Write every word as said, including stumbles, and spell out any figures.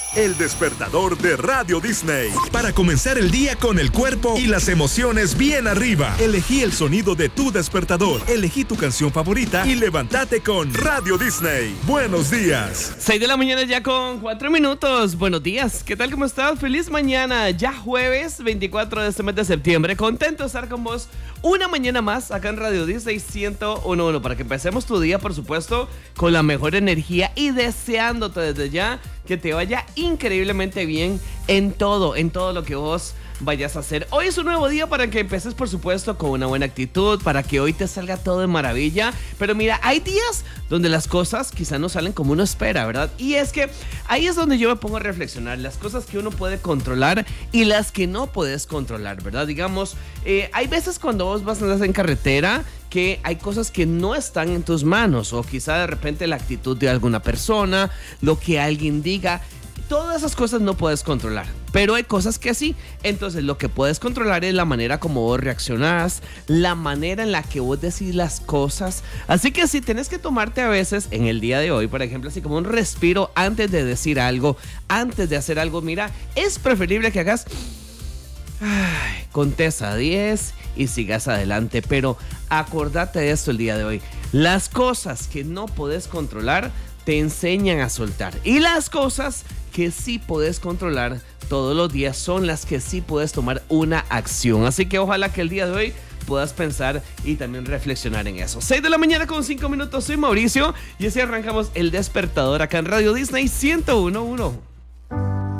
El despertador de Radio Disney. Para comenzar el día con el cuerpo y las emociones bien arriba. Elegí el sonido de tu despertador. Elegí tu canción favorita y levántate con Radio Disney. Buenos días. seis de la mañana ya con cuatro minutos. Buenos días. ¿Qué tal? ¿Cómo estás? Feliz mañana. Ya jueves veinticuatro de este mes de septiembre. Contento de estar con vos una mañana más acá en Radio Disney ciento uno punto uno para que empecemos tu día, por supuesto, con la mejor energía y deseándote desde ya que te vaya increíblemente bien en todo, en todo lo que vos vayas a hacer. Hoy es un nuevo día para que empeces, por supuesto, con una buena actitud, para que hoy te salga todo de maravilla. Pero mira, hay días donde las cosas quizá no salen como uno espera, ¿verdad? Y es que ahí es donde yo me pongo a reflexionar, las cosas que uno puede controlar y las que no puedes controlar, ¿verdad? Digamos, eh, hay veces cuando vos vas a andar en carretera que hay cosas que no están en tus manos, o quizá de repente la actitud de alguna persona, lo que alguien diga. Todas esas cosas no puedes controlar, pero hay cosas que sí. Entonces lo que puedes controlar es la manera como vos reaccionás, la manera en la que vos decís las cosas. Así que si tenés que tomarte a veces en el día de hoy, por ejemplo, así como un respiro antes de decir algo, antes de hacer algo, mira, es preferible que hagas ay, contesta diez y sigas adelante. Pero acordate de esto el día de hoy: las cosas que no podés controlar te enseñan a soltar, y las cosas que sí puedes controlar todos los días son las que sí puedes tomar una acción. Así que ojalá que el día de hoy puedas pensar y también reflexionar en eso. seis de la mañana con cinco minutos, soy Mauricio y así arrancamos el despertador acá en Radio Disney ciento uno punto uno.